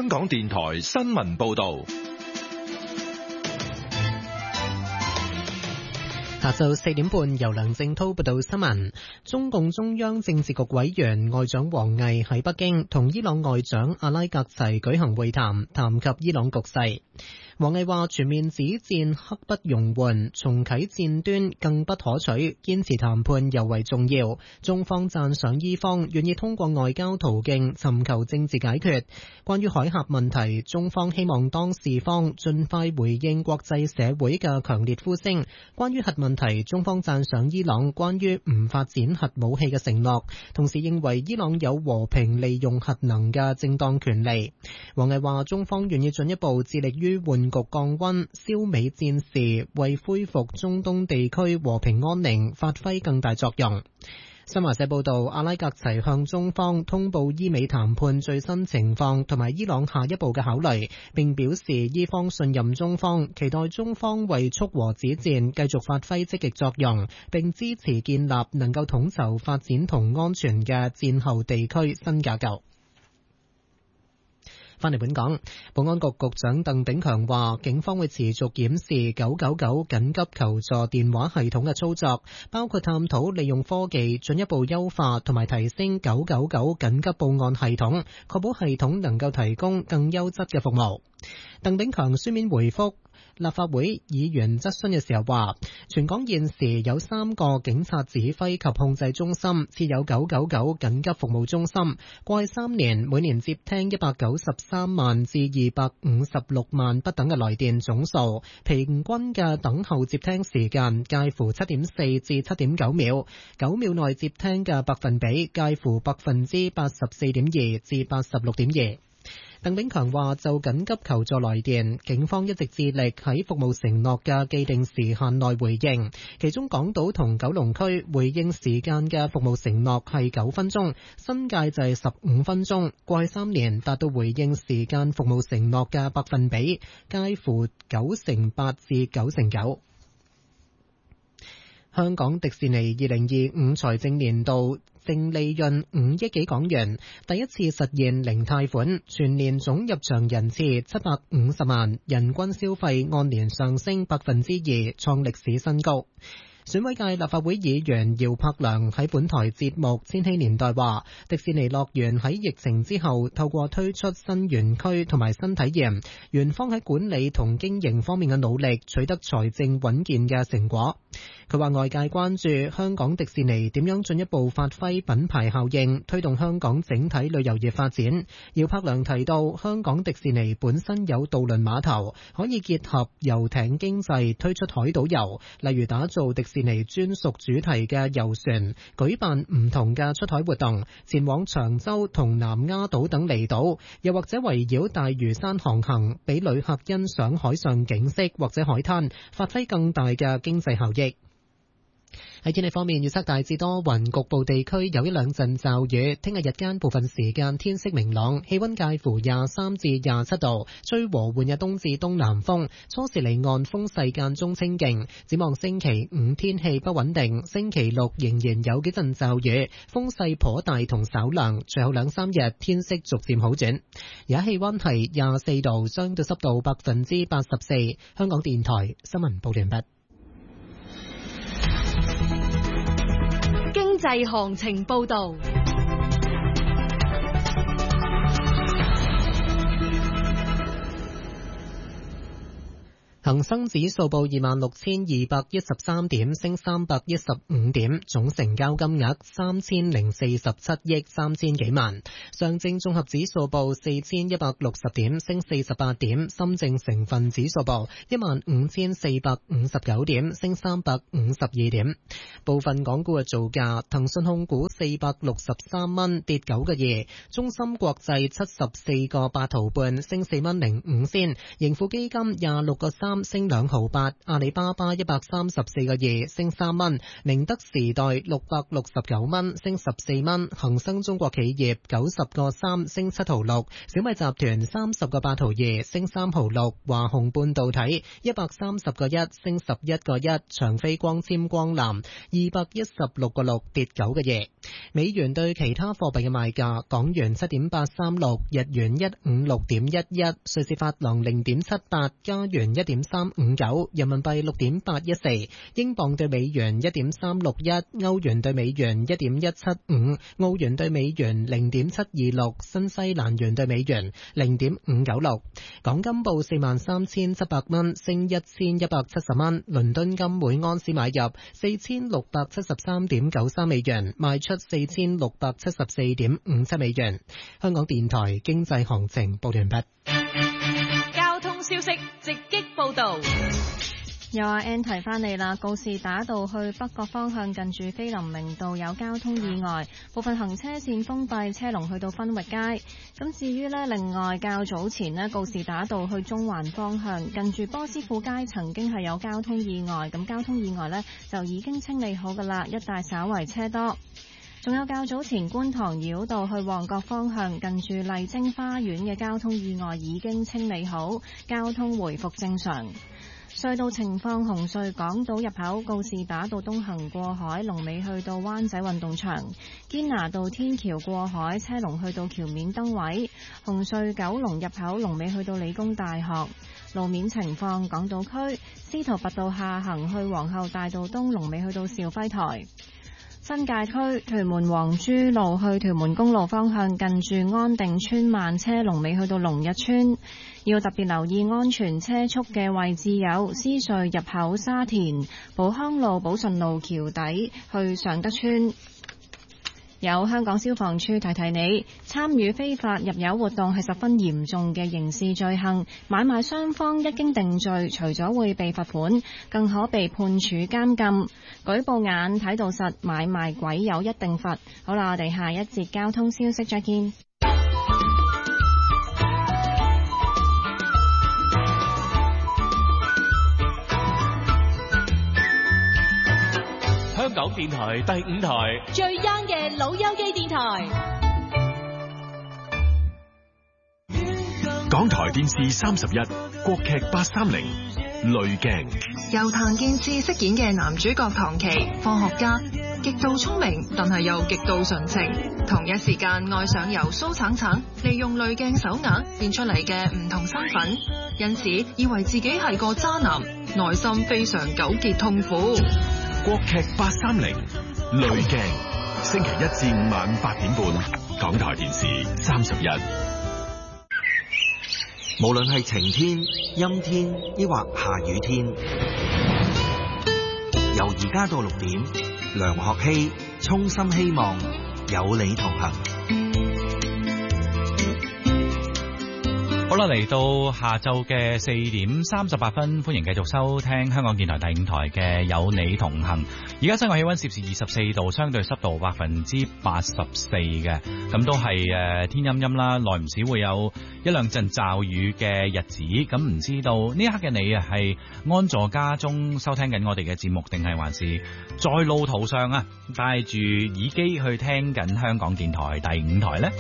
香港電台新聞報道。 下晝4點半，由梁正濤報道新聞。中共中央政治局委員外長王毅喺北京同伊朗外長阿拉格齊舉行會談，談及伊朗局勢。王毅話：全面止戰刻不容緩，重啟戰端更不可取，堅持談判尤為重要。中方讚賞伊方願意通過外交途徑尋求政治解決。關於海峽問題，中方希望當事方盡快回應國際社會嘅強烈呼聲。關於核問題，中方讚賞伊朗關於唔發展核武器嘅承諾，同時認為伊朗有和平利用核能嘅正當權利。王毅話：中方願意進一步致力於緩局降溫，消弭戰事，為恢復中東地區和平安寧發揮更大作用。新華社報道，阿拉格齊向中方通報伊美談判最新情況同埋伊朗下一步嘅考慮，並表示伊方信任中方，期待中方為促和止戰繼續發揮積極作用，並支持建立能夠統籌發展同安全嘅戰後地區新架構。翻嚟本港，保安局局長鄧炳強話，警方會持續檢視999緊急求助電話系統嘅操作，包括探討利用科技進一步優化同埋提升999緊急報案系統，確保系統能夠提供更優質嘅服務。鄧炳強書面回覆立法會議員質詢嘅時候話，全港現時有3個警察指揮及控制中心，設有999緊急服務中心。過去3年，每年接聽193萬至256萬不等嘅來電總數，平均嘅等候接聽時間介乎7.4至7.9秒，9秒內接聽嘅百分比介乎84.2%至86.2%。鄧炳強話，就緊急求助來電，警方一直致力喺服務承諾嘅既定時限內回應，其中港島同九龍區回應時間嘅服務承諾係9分鐘，新界就係15分鐘。過去3年達到回應時間服務承諾嘅百分比介乎8%至9%。香港迪士尼2025財政年度淨利潤5億幾港元，第一次實現零貸款，全年總入場人次750萬，人均消費按年上升2%，創歷史新高。選委界立法會議員姚柏良喺本台節目《千禧年代》話，迪士尼樂園喺疫情之後透過推出新園區同埋新體驗，園方喺管理同經營方面嘅努力取得財政穩健嘅成果。佢話外界關注香港迪士尼點樣進一步發揮品牌效應，推動香港整體旅遊業發展。姚柏良提到，香港迪士尼本身有渡輪碼頭，可以結合遊艇經濟推出海島遊，例如打造迪士尼專屬主題嘅遊船，舉辦唔同嘅出海活動，前往長洲同南丫島等離島，又或者圍繞大嶼山航行，俾旅客欣賞海上景色或者海灘，發揮更大嘅經濟效益。喺天氣方面，預測大致多雲，局部地區有一兩陣驟雨。聽日日間部分時間天色明朗，氣溫介乎23至27度，吹和緩嘅東至東南風，初時離岸風勢間中清勁。展望星期5天氣不穩定，星期6仍然有幾陣驟雨，風勢頗大同稍涼。最後2-3日天色逐漸好轉。而家氣溫係24度，相對濕度84%。香港電台新聞報完畢。 經濟行情報道。 恒生指數報26,213點，升315點，總成交金額3047億3000幾萬。上證綜合指數報4160點，升48點。深證成分指數報15459點，升352點。部分港股嘅造價：騰訊控股463蚊，跌9個2；中芯國際74個8毫半，升4蚊05仙；盈富基金26個3 3升2毫8，阿里巴巴134個2升3蚊，寧德時代669蚊升14蚊，恒生中國企業90個3升7毫6，小米集團30個8毫2升3毫6，華虹半導體130個1升11個1，長飛光纖光纜216個6跌9個2。美元對其他貨幣嘅賣價：港元7.836，日元156.11，瑞士法郎0.78，加元1.359，人民幣6.814，英鎊對美元1.361，歐元對美元1.175，澳元對美元0.726，新西蘭元對美元0.596。港金報43,700蚊，升1170蚊。倫敦金每安士買入4673.93美元，賣出4674.57美元。香港電台經濟行情報完畢。 交通消息直擊報道。 又阿 N 提翻嚟啦，告士打道去北角方向近住菲林明道有交通意外，部分行車線封閉，車龍去到分域街。咁至於呢，另外較早前呢，告士打道去中環方向近住波斯富街曾經係有交通意外，咁交通意外呢就已經清理好噶啦，一帶稍為車多。仲有較早前觀塘繞道去旺角方向近住麗晶花園嘅交通意外已經清理好，交通回復正常。隧道情況：紅隧港島入口告士打道東行過海，龍尾去到灣仔運動場；堅拿道天橋過海，車龍去到橋面燈位；紅隧九龍入口龍尾去到理工大學。路面情況：港島區司徒拔道下行去皇后大道東，龍尾去到兆輝台。新界區屯門黃珠路去屯門公路方向近住安定村慢車，龍尾去到龍日村。要特別留意安全車速嘅位置有獅隧入口沙田、寶康路、寶順路橋底去尚德村。有香港消防處提提你，參與非法入油活動係十分嚴重嘅刑事罪行，買賣雙方一經定罪，除咗會被罰款，更可被判處監禁。舉報眼睇到實，買賣鬼有一定罰。好啦，我哋下一節交通消息再見。 香港電台第5台最 young 嘅老友記電台。 港台電視31國劇830濾鏡， 由譚建次飾演嘅男主角唐琪，科學家，極度聰明，但係又極度純情，同一時間愛上由蘇橙橙利用濾鏡手鐲變出嚟嘅唔同身份，因此以為自己係個渣男，內心非常糾結痛苦。 國劇830濾鏡，星期1至5晚8點半，港台電視31。 無論係晴天、陰天，抑或下雨天，由而家到6點，梁學希衷心希望有你同行。 好啦，嚟到下晝嘅4點38分，歡迎繼續收聽香港電台第5台嘅有你同行。而家室外氣溫攝氏24度，相對濕度84%嘅，咁都係天陰陰啦，耐唔時會有一兩陣驟雨嘅日子。咁唔知道呢一刻嘅你啊，係安坐家中收聽緊我哋嘅節目，定係還是在路途上啊，帶住耳機去聽緊香港電台第5台呢？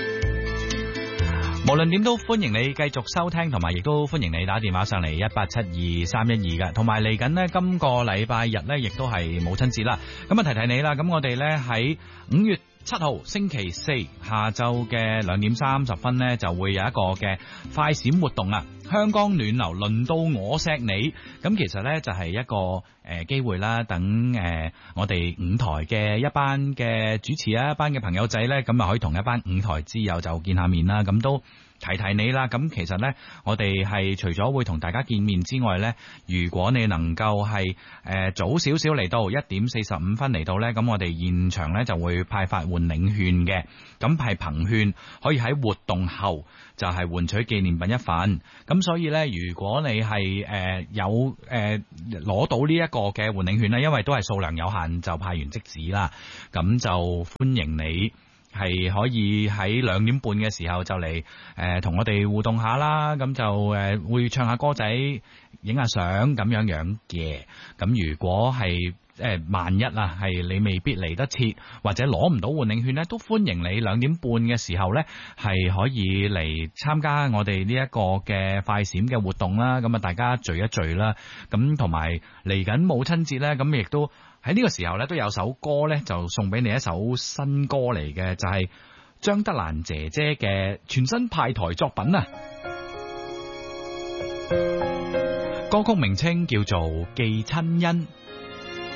無論點都歡迎你繼續收聽，同埋亦都歡迎你打電話上嚟1872312嘅，同埋嚟緊呢今個禮拜日呢，亦都係母親節啦。咁啊提提你啦，咁我哋呢喺5月7號星期四下晝嘅2點30分呢，就會有一個嘅快閃活動啊！香港暖流輪到我錫你，咁其實呢，就係一個機會啦，等我哋5台嘅一班嘅主持啊，一班嘅朋友仔呢，咁啊可以同一班5台之友就見下面啦，咁都提提你啦。咁其實呢，我哋係除咗會同大家見面之外呢，如果你能夠係早少少嚟到1點45分嚟到呢，咁我哋現場呢就會派發換領券嘅，咁係憑券可以喺活動後就係換取紀念品一份。咁所以呢，如果你係有攞到呢一個嘅換領券呢，因為都係數量有限，就派完即止啦。咁就歡迎你係可以喺2點半嘅時候就嚟同我哋互動下啦，咁就會唱下歌仔、影下相咁樣嘅。咁如果係萬一係你未必嚟得切，或者攞唔到換領券呢，都歡迎你2點半嘅時候呢，係可以嚟參加我哋呢一個嘅快閃嘅活動啦。咁啊，大家聚一聚啦。咁同埋嚟緊母親節呢，咁亦都喺呢個時候呢，都有首歌呢，就送俾你一首新歌嚟嘅，就係張德蘭姐姐嘅全新派台作品啊。歌曲名稱叫做《寄親恩》。